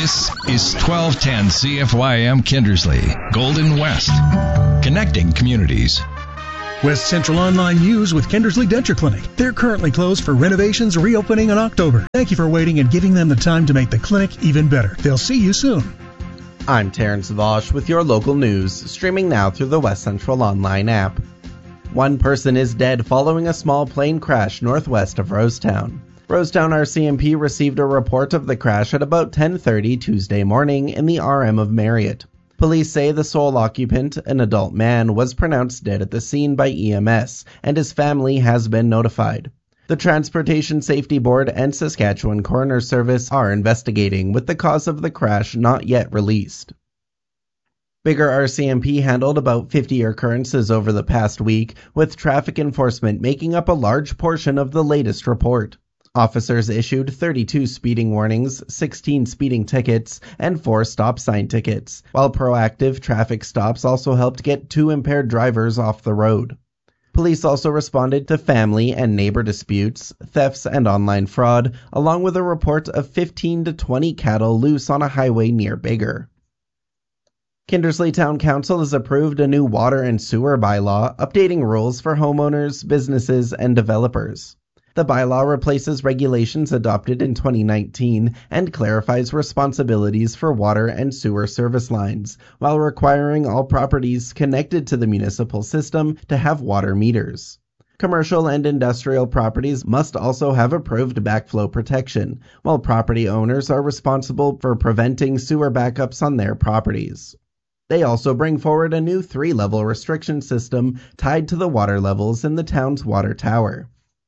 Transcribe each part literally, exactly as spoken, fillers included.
This is twelve ten C F Y M Kindersley, Golden West, connecting communities. West Central Online News with Kindersley Denture Clinic. They're currently closed for renovations, reopening in October. Thank you for waiting and giving them the time to make the clinic even better. They'll see you soon. I'm Terrence Vosch with your local news, streaming now through the West Central Online app. One person is dead following a small plane crash northwest of Rosetown. Rosetown R C M P received a report of the crash at about ten thirty Tuesday morning in the R M of Marriott. Police say the sole occupant, an adult man, was pronounced dead at the scene by E M S, and his family has been notified. The Transportation Safety Board and Saskatchewan Coroner Service are investigating, with the cause of the crash not yet released. Biggar R C M P handled about fifty occurrences over the past week, with traffic enforcement making up a large portion of the latest report. Officers issued thirty-two speeding warnings, sixteen speeding tickets, and four stop sign tickets, while proactive traffic stops also helped get two impaired drivers off the road. Police also responded to family and neighbor disputes, thefts, and online fraud, along with a report of fifteen to twenty cattle loose on a highway near Biggar. Kindersley Town Council has approved a new water and sewer bylaw, updating rules for homeowners, businesses, and developers. The bylaw replaces regulations adopted in twenty nineteen and clarifies responsibilities for water and sewer service lines, while requiring all properties connected to the municipal system to have water meters. Commercial and industrial properties must also have approved backflow protection, while property owners are responsible for preventing sewer backups on their properties. They also bring forward a new three-level restriction system tied to the water levels in the town's water tower.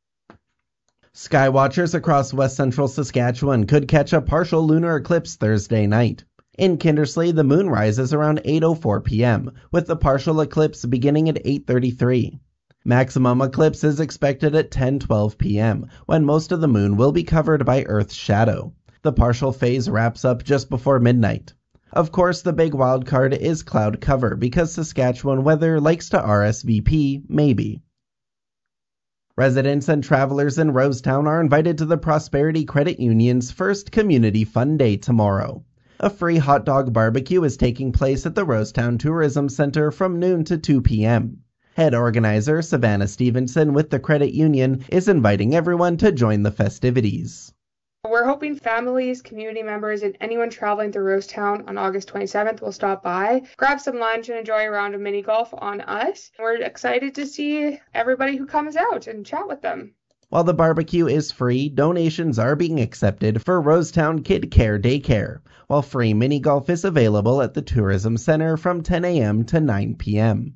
Skywatchers across west central Saskatchewan could catch a partial lunar eclipse Thursday night. In Kindersley, the moon rises around eight oh four p.m., with the partial eclipse beginning at eight thirty-three. Maximum eclipse is expected at ten twelve p.m., when most of the moon will be covered by Earth's shadow. The partial phase wraps up just before midnight. Of course, the big wild card is cloud cover, because Saskatchewan weather likes to R S V P maybe. Residents and travelers in Rosetown are invited to the Prosperity Credit Union's first Community Fun Day tomorrow. A free hot dog barbecue is taking place at the Rosetown Tourism Center from noon to two p.m. Head organizer Savannah Stevenson with the Credit Union is inviting everyone to join the festivities. We're hoping families, community members, and anyone traveling through Rosetown on August twenty-seventh will stop by, grab some lunch, and enjoy a round of mini golf on us. We're excited to see everybody who comes out and chat with them. While the barbecue is free, donations are being accepted for Rosetown Kid Care Daycare, while free mini golf is available at the Tourism Center from ten a.m. to nine p.m.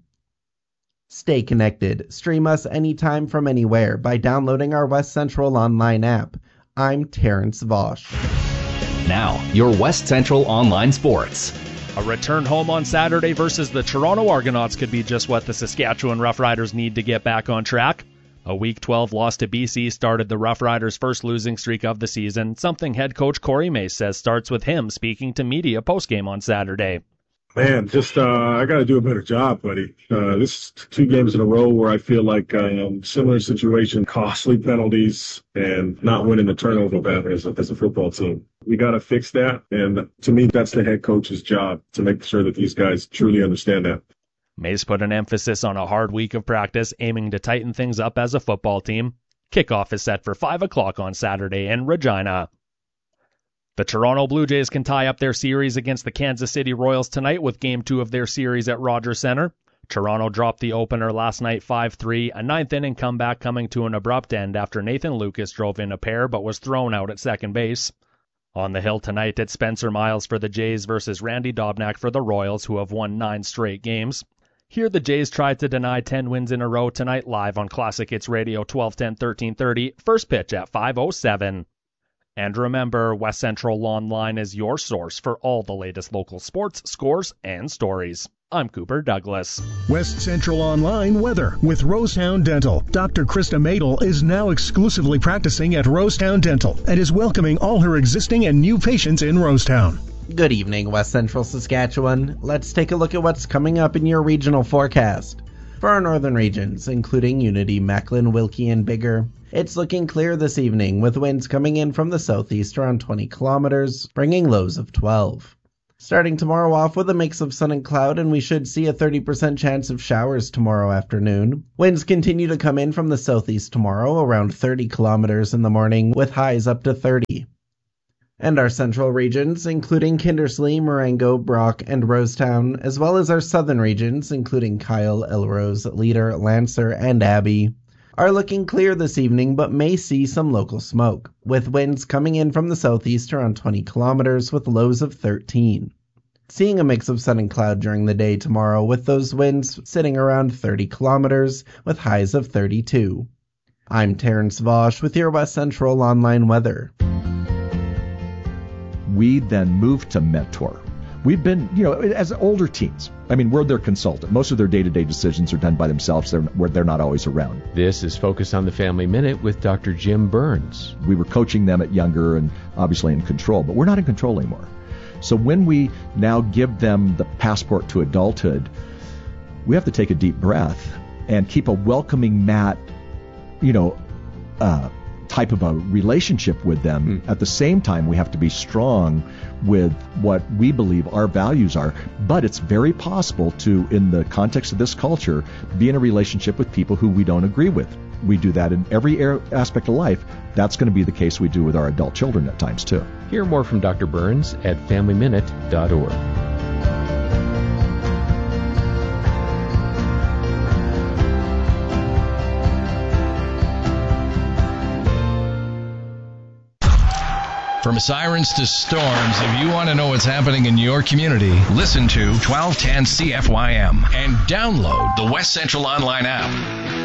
Stay connected. Stream us anytime from anywhere by downloading our West Central Online app. I'm Terrence Vosch. Now, your West Central Online Sports. A return home on Saturday versus the Toronto Argonauts could be just what the Saskatchewan Roughriders need to get back on track. A Week twelve loss to B C started the Roughriders' first losing streak of the season, something head coach Corey Mace says starts with him speaking to media postgame on Saturday. Man, just uh, I got to do a better job, buddy. Uh, this is two games in a row where I feel like um, similar situation, costly penalties, and not winning the turnover battle as a, as a football team. We got to fix that, and to me, that's the head coach's job to make sure that these guys truly understand that. Mace put an emphasis on a hard week of practice, aiming to tighten things up as a football team. Kickoff is set for five o'clock on Saturday in Regina. The Toronto Blue Jays can tie up their series against the Kansas City Royals tonight with Game two of their series at Rogers Centre. Toronto dropped the opener last night five three, a ninth inning comeback coming to an abrupt end after Nathan Lucas drove in a pair but was thrown out at second base. On the hill tonight, it's Spencer Miles for the Jays versus Randy Dobnak for the Royals, who have won nine straight games. Here the Jays tried to deny ten wins in a row tonight live on Classic Hits Radio twelve ten thirteen thirty, first pitch at five oh seven. And remember, West Central Online is your source for all the latest local sports, scores, and stories. I'm Cooper Douglas. West Central Online weather with Rosetown Dental. Doctor Krista Madel is now exclusively practicing at Rosetown Dental and is welcoming all her existing and new patients in Rosetown. Good evening, West Central Saskatchewan. Let's take a look at what's coming up in your regional forecast. For our northern regions, including Unity, Macklin, Wilkie, and Bigger, it's looking clear this evening with winds coming in from the southeast around twenty kilometers, bringing lows of twelve. Starting tomorrow off with a mix of sun and cloud, and we should see a thirty percent chance of showers tomorrow afternoon. Winds continue to come in from the southeast tomorrow around thirty kilometers in the morning, with highs up to thirty. And our central regions, including Kindersley, Marengo, Brock, and Rosetown, as well as our southern regions, including Kyle, Elrose, Leader, Lancer, and Abbey, are looking clear this evening but may see some local smoke, with winds coming in from the southeast around twenty kilometers with lows of thirteen. Seeing a mix of sun and cloud during the day tomorrow, with those winds sitting around thirty kilometers with highs of thirty-two. I'm Terrence Vosch with your West Central Online Weather. We then moved to Mentor. We've been, you know, as older teens, I mean, we're their consultant. Most of their day-to-day decisions are done by themselves. They're, where they're not always around. This is Focus on the Family Minute with Doctor Jim Burns. We were coaching them at younger and obviously in control, but we're not in control anymore. So when we now give them the passport to adulthood, we have to take a deep breath and keep a welcoming mat, you know, uh, type of a relationship with them. Mm. At the same time, we have to be strong with what we believe our values are. But it's very possible to, in the context of this culture, be in a relationship with people who we don't agree with. We do that in every aspect of life. That's going to be the case we do with our adult children at times, too. Hear more from Doctor Burns at family minute dot org. From sirens to storms, if you want to know what's happening in your community, listen to twelve ten C F Y M and download the West Central Online app.